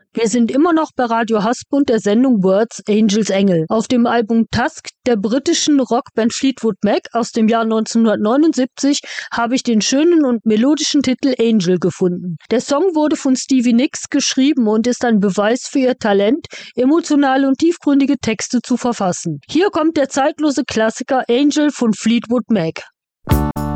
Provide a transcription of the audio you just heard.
Wir sind immer noch bei Radio Hasbund der Sendung Words, Angels, Engel. Auf dem Album Tusk der britischen Rockband Fleetwood Mac aus dem Jahr 1979 habe ich den schönen und melodischen Titel Angel gefunden. Der Song wurde von Stevie Nicks geschrieben und ist ein Beweis für ihr Talent, emotionale und tiefgründige Texte zu verfassen. Hier kommt der zeitlose Klassiker Angel von Fleetwood Mac.